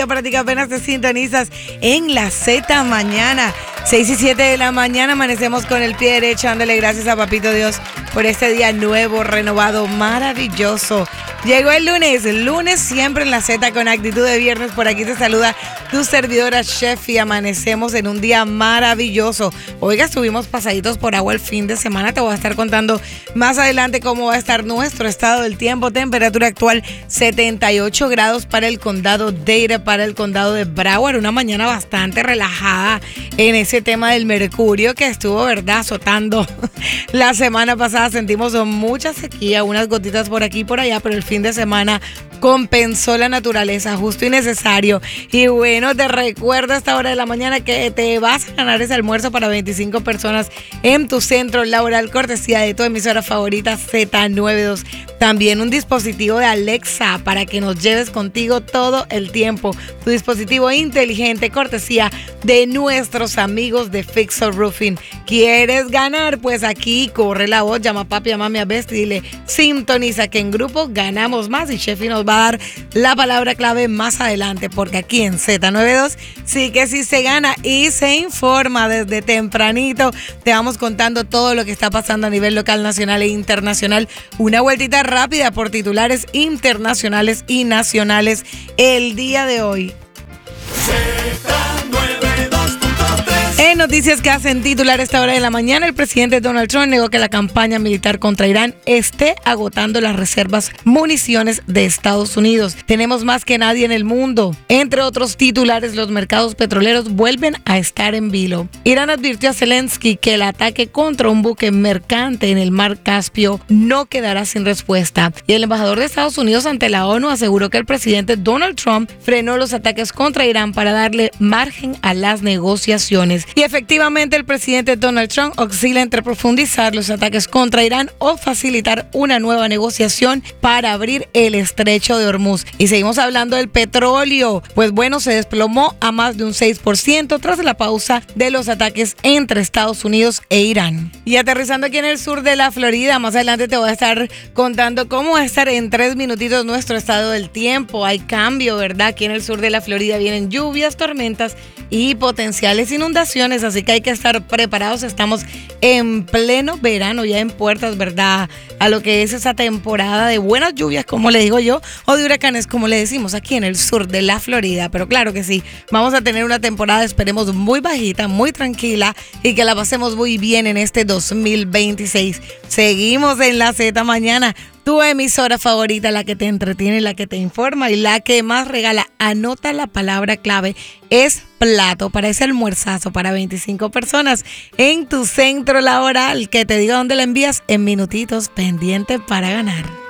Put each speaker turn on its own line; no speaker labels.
Para ti que apenas te sintonizas en la Z Mañana, 6 y 7 de la mañana, amanecemos con el pie derecho, dándole gracias a Papito Dios por este día nuevo, renovado, maravilloso. Llegó el lunes siempre en la Z con actitud de viernes. Por aquí te saluda tu servidora Chef y amanecemos en un día maravilloso. Oiga, estuvimos pasaditos por agua el fin de semana. Te voy a estar contando más adelante cómo va a estar nuestro estado del tiempo. Temperatura actual 78 grados para el condado Dade, para el condado de Broward. Una mañana bastante relajada en ese tema del mercurio que estuvo, ¿verdad?, azotando la semana pasada. Sentimos mucha sequía, unas gotitas por aquí y por allá, pero el fin de semana compensó la naturaleza, justo y necesario. Y bueno, te recuerdo a esta hora de la mañana que te vas a ganar ese almuerzo para 25 personas en tu centro laboral, cortesía de tu emisora favorita Z92. También un dispositivo de Alexa para que nos lleves contigo todo el tiempo. Tu dispositivo inteligente, cortesía de nuestros amigos de Fixer Roofing. ¿Quieres ganar? Pues aquí corre la voz, llama a papi, a mami, a Besti, dile, sintoniza que en grupo ganamos más, y Chefi nos va a dar la palabra clave más adelante, porque aquí en Z92 sí que sí se gana y se informa desde tempranito. Te vamos contando todo lo que está pasando a nivel local, nacional e internacional. Una vueltita rápida por titulares internacionales y nacionales el día de hoy. En noticias que hacen titular a esta hora de la mañana, el presidente Donald Trump negó que la campaña militar contra Irán esté agotando las reservas municiones de Estados Unidos. Tenemos más que nadie en el mundo. Entre otros titulares, los mercados petroleros vuelven a estar en vilo. Irán advirtió a Zelensky que el ataque contra un buque mercante en el mar Caspio no quedará sin respuesta. Y el embajador de Estados Unidos ante la ONU aseguró que el presidente Donald Trump frenó los ataques contra Irán para darle margen a las negociaciones. Y efectivamente el presidente Donald Trump oscila entre profundizar los ataques contra Irán o facilitar una nueva negociación para abrir el estrecho de Hormuz. Y seguimos hablando del petróleo. Pues bueno, se desplomó a más de un 6% tras la pausa de los ataques entre Estados Unidos e Irán. Y aterrizando aquí en el sur de la Florida, más adelante te voy a estar contando cómo va a estar en 3 minutitos nuestro estado del tiempo. Hay cambio, ¿verdad? Aquí en el sur de la Florida vienen lluvias, tormentas y potenciales inundaciones, así que hay que estar preparados. Estamos en pleno verano, ya en puertas, ¿verdad?, a lo que es esa temporada de buenas lluvias, como le digo yo, o de huracanes, como le decimos aquí en el sur de la Florida. Pero claro que sí, vamos a tener una temporada, esperemos, muy bajita, muy tranquila, y que la pasemos muy bien en este 2026. Seguimos en la Z Mañana, tu emisora favorita, la que te entretiene, la que te informa y la que más regala. Anota la palabra clave, es plato, para ese almuerzazo para 25 personas en tu centro laboral. Que te diga dónde la envías en minutitos, pendiente para ganar.